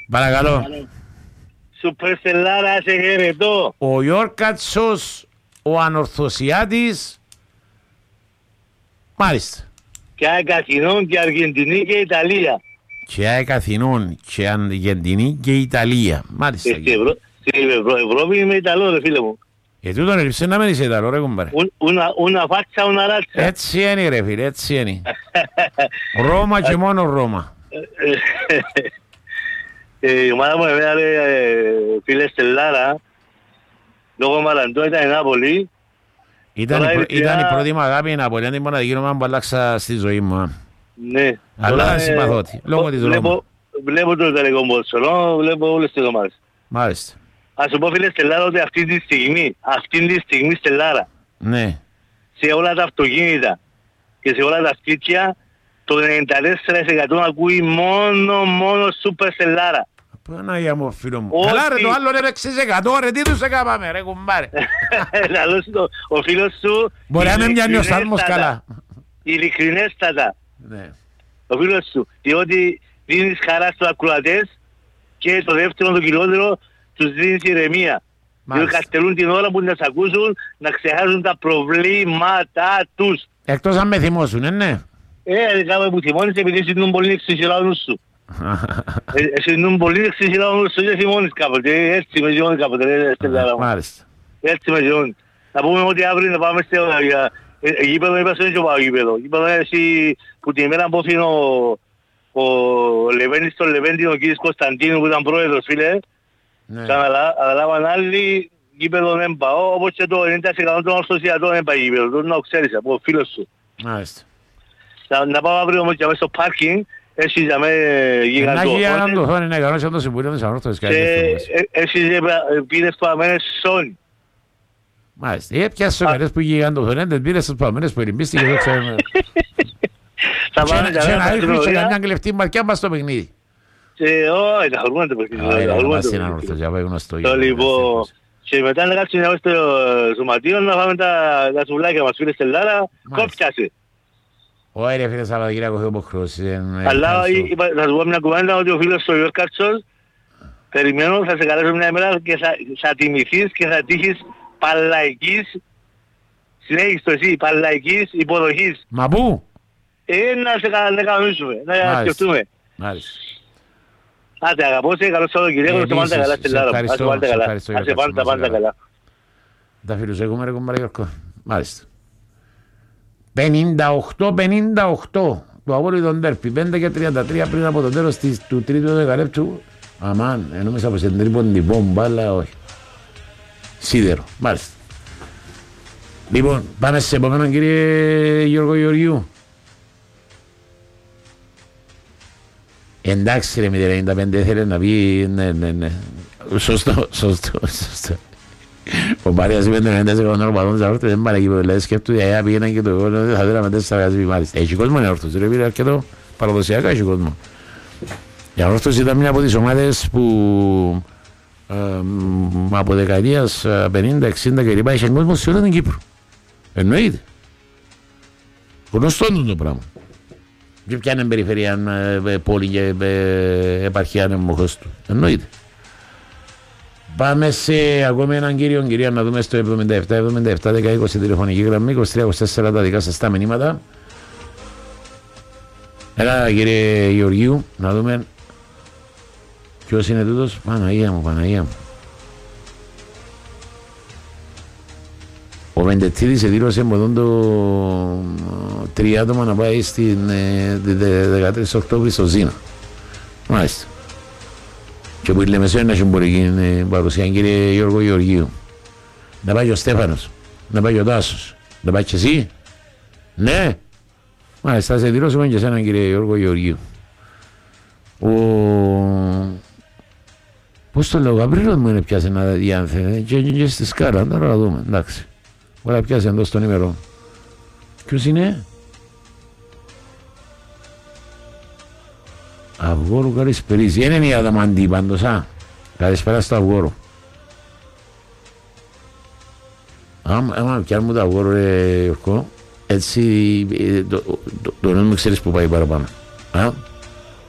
Παρακαλώ. Σούπερ Στελάρα, σε χαιρετώ. Ο Γιόρκατσος, ο Ανορθωσιάτης. Μάλιστα. Και Αθηνών και Αργεντινή και Ιταλία. Και Αθηνών και Αργεντινή και Ιταλία. Μάλιστα. Στην Ευρώπη είμαι Ιταλό, ρε φίλε μου. Τούτον έλειψε να μην είσαι Ιταλό, ρε κουμπάρε. Una faccia, una razza. Έτσι είναι ρε φίλε, έτσι είναι. Ρώμα και μόνο Ρώμα. Η ομάδα μου εμένα, φίλε Στελάρα, λόγω Μαραντό ήταν η Νάπολη. Ήταν η πρώτη μου αγάπη η Νάπολη, είναι η μοναδική ομάδα που αλλάξα στη ζωή μου. Ναι. Αλλά συμπαθώτη, λόγω της Ρώμα. Βλέπω το τελικό Μπολσονό, βλέπω όλες τις ομάδες. Μάλιστα. Ας σου πω φίλε Στελάρα ότι αυτή τη στιγμή Στελάρα, ναι, σε όλα τα αυτοκίνητα και σε όλα τα σπίτια, το 94% ακούει μόνο Σούπερ Στελάρα. Παναγία μου φίλο μου. Καλά ρε το άλλο είναι 6% ρε, τι τους έκαναμε ρε κουμπάρε. Ο φίλος σου μπορεί να με μοιάνει ο Σάλμος καλά. Ειλικρινέστατα. Ναι. Ο φίλος σου, διότι δίνεις χαρά στους ακροατές και το δεύτερο, το κυριότερο, τους δίνεις ηρεμία. Διότι καρτερούν την ώρα που να σε ακούσουν να ξεχάσουν τα προβλήματά τους. Εκτός αν με θυμώσουν, ναι. Κάπου που θυμώνεις επειδή συνούν πολύ εξισυρά ο νους σου. Συνούν πολύ εξισυρά ο νους σου και θυμώνεις κάποτε. Έτσι με ζιώνει κάποτε. Μάλιστα. Έτσι με ζιώνει. Να πούμε ότι αύριο να πάμε στο γήπεδο, είπα στον ίδιο γήπεδο. Γήπεδο εσύ που την ημέρα που έφυγε ο Λεβέντης στον Λεβέντη, ο κ. Κωνσταντίνου που ήταν πρόεδρος φίλε. Αναλάβαν άλλοι, γήπεδο δεν πάω, όπως και το 90% των ορθωσιατών δεν πάει γήπεδο, το να ξέρεις από ο φίλος σου. Μάλιστα. Να πάω αύριο όμως και μέσα στο πάρκινγκ, έτσι για με γιγαντό. Να γιγαντοθόνη, να κανόνισε το Συμβούλιο της Ανόρθωσης. Έτσι πήρες παμένες σόνι. Μάλιστα, ποιες σοβαρές που γιγαντοθόνη, δεν πήρες τους παμένες που ελιμπίστηκε εδώ ξέρουμε. Και να ρίχνουν σε καμιά κλεφτή μαρκιά μας στο παιχνίδι. Όχι, τα χωρούμε το παιχνίδι. Λοιπόν, και μετά να κάτσουμε να στο σωματείο να φάμε τα σουβλάκια μας, φίλε Στελάρα, κόπιασε. Όχι ρε φίλε Σαββατοκύριακο, έχω υποχρεώσει. Αλλά θα σου πω μια κουβέντα ότι ο φίλος του Γιόρκατσος, περιμένω, θα σε καλέσω μια ημέρα και θα τιμηθείς και θα τύχεις παλαϊκής, συνέχισε το εσύ, παλαϊκής υποδοχής. Μα πού? Να κανονίσουμε, να σκεφτούμε. Μάλιστα. Άντε αγαπώ σε, καλώς Σαββατοκύριακο, να σε πάντα καλά Στελάρα. Να σε πάντα καλά. Τα φίλους έχουμε ρε κομπάρε Γιώργο. Μάλιστα. 58-58 το απόλυτο ντέρπι, 5 και 33 πριν από το τέλος του τρίτου δεκαλέπτου. Αμάν, εννοούμεσα από την τρίποντη μπόμπα, αλλά όχι. Σίδερο, μάλιστα. Λοιπόν, πάμε σε επόμενο κύριε Γιώργο Γεωργιού. Εντάξει ρε με 95 ήθελε να πει, ναι. Σωστό. Ο Μάριας είπε 90% των οπαδών της Ανόρθωσης δεν πάνε εκεί που λέει σκέφτονται, πήγαιναν και το εγώ θα δέραμε 4 γαζί μάλιστα. Έχει κόσμο η Ανόρθωση, ρε πήρε αρκετό παραδοσιακά έχει κόσμο. Η Ανόρθωση ήταν μια από τις ομάδες που από δεκαετίας 50-60 και λοιπά είχε κόσμο σε όλη την Κύπρο. Εννοείται. Γνωστό είναι το πράγμα. Και ποια είναι περιφερειά, πόλη και επαρχία ανεμοχώς του. Εννοείται. Πάμε σε ακόμη έναν κυρία να δούμε στο 77-77-10-20 τηλεφωνική γραμμή, 23-24 τα δικά σας τα μηνύματα. Έλα κύριε Γεωργίου, να δούμε ποιος είναι τούτος. Παναγία μου. Ο Μεντετίδης εδήλωσε με τον το τριάτομα να πάει στην 13 Οκτώβρη στο Ζήνα. Μάλιστα. Και που λέμε σε ένα συμπορική παρουσία, κύριε Γιώργο Γεωργίου. Να πάει ο Στέφανος, να πάει ο Τάσος, να πάει και εσύ. Ναι. Μάλιστα, θα σε δηλώσουμε και εσένα κύριε Γιώργο Γεωργίου. Πώς το λέω, ο Γαβρίλος μου είναι πιάσε να διάνθε και στη σκάλα, τώρα να δούμε, εντάξει. Ωραία πιάσε εδώ στον ημερό. Ποιος είναι? Αυγόρου Καλησπερής. Είναι η Αδαμαντή πάντως, Καλησπέρα στο Αυγόρο. Άμα πιάνουμε το Αυγόρο, ρε Ιωρκό, έτσι το νου μου ξέρεις που πάει παραπάνω.